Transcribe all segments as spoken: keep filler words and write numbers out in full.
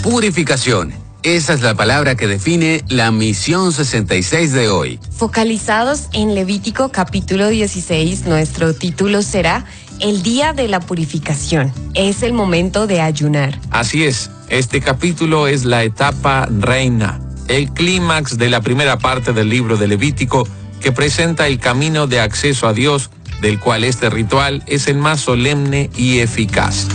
Purificación. Esa es la palabra que define la misión sesenta y seis de hoy. Focalizados en Levítico capítulo dieciséis, nuestro título será El día de la purificación. Es el momento de ayunar. Así es, este capítulo es la etapa reina, el clímax de la primera parte del libro de Levítico, que presenta el camino de acceso a Dios, del cual este ritual es el más solemne y eficaz.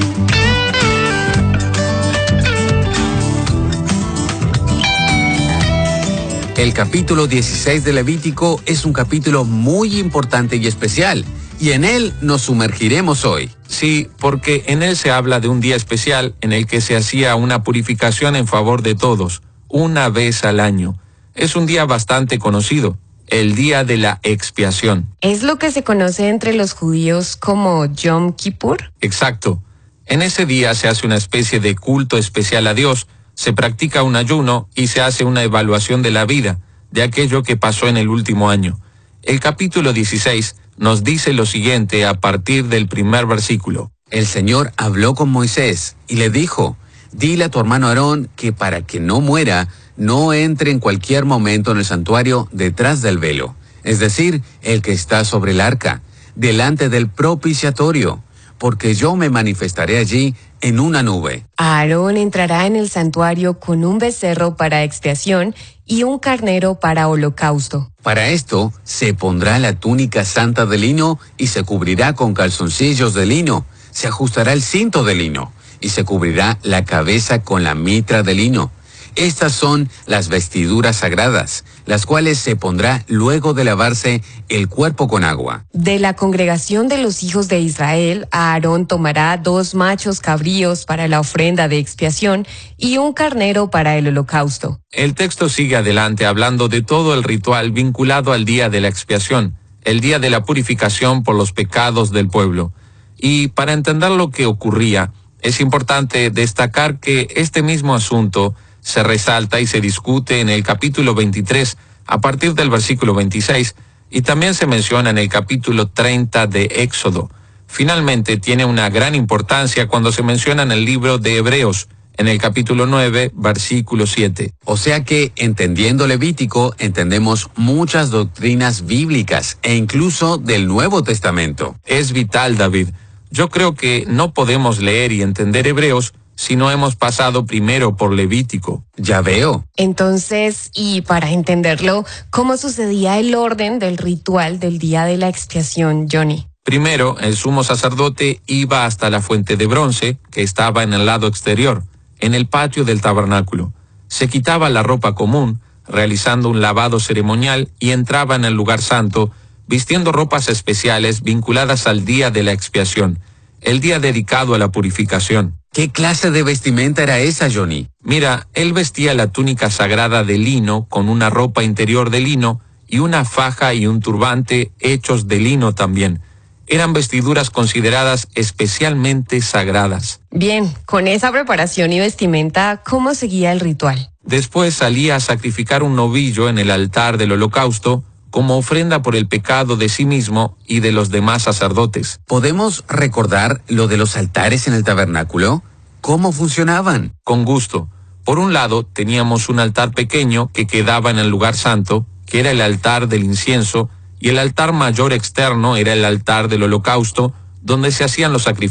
El capítulo dieciséis de Levítico es un capítulo muy importante y especial, y en él nos sumergiremos hoy. Sí, porque en él se habla de un día especial en el que se hacía una purificación en favor de todos, una vez al año. Es un día bastante conocido, el día de la expiación. ¿Es lo que se conoce entre los judíos como Yom Kippur? Exacto. En ese día se hace una especie de culto especial a Dios, se practica un ayuno y se hace una evaluación de la vida, de aquello que pasó en el último año. El capítulo dieciséis nos dice lo siguiente a partir del primer versículo. El Señor habló con Moisés y le dijo, dile a tu hermano Aarón que para que no muera, no entre en cualquier momento en el santuario detrás del velo, es decir, el que está sobre el arca, delante del propiciatorio, porque yo me manifestaré allí en una nube. Aarón entrará en el santuario con un becerro para expiación y un carnero para holocausto. Para esto se pondrá la túnica santa de lino y se cubrirá con calzoncillos de lino, se ajustará el cinto de lino y se cubrirá la cabeza con la mitra de lino. Estas son las vestiduras sagradas, las cuales se pondrá luego de lavarse el cuerpo con agua. De la congregación de los hijos de Israel, Aarón tomará dos machos cabríos para la ofrenda de expiación y un carnero para el holocausto. El texto sigue adelante hablando de todo el ritual vinculado al día de la expiación, el día de la purificación por los pecados del pueblo. Y para entender lo que ocurría, es importante destacar que este mismo asunto se resalta y se discute en el capítulo veintitrés a partir del versículo veintiséis y también se menciona en el capítulo treinta de Éxodo. Finalmente tiene una gran importancia cuando se menciona en el libro de Hebreos, en el capítulo nueve, versículo siete. O sea que, entendiendo Levítico, entendemos muchas doctrinas bíblicas e incluso del Nuevo Testamento. Es vital, David. Yo creo que no podemos leer y entender Hebreos si no hemos pasado primero por Levítico. Ya veo. Entonces, y para entenderlo, ¿cómo sucedía el orden del ritual del día de la expiación, Johnny? Primero, el sumo sacerdote iba hasta la fuente de bronce, que estaba en el lado exterior, en el patio del tabernáculo. Se quitaba la ropa común, realizando un lavado ceremonial, y entraba en el lugar santo, vistiendo ropas especiales vinculadas al día de la expiación, el día dedicado a la purificación. ¿Qué clase de vestimenta era esa, Johnny? Mira, él vestía la túnica sagrada de lino con una ropa interior de lino y una faja y un turbante hechos de lino también. Eran vestiduras consideradas especialmente sagradas. Bien, con esa preparación y vestimenta, ¿cómo seguía el ritual? Después salía a sacrificar un novillo en el altar del holocausto como ofrenda por el pecado de sí mismo y de los demás sacerdotes. ¿Podemos recordar lo de los altares en el tabernáculo? ¿Cómo funcionaban? Con gusto. Por un lado, teníamos un altar pequeño que quedaba en el lugar santo, que era el altar del incienso, y el altar mayor externo era el altar del holocausto, donde se hacían los sacrificios.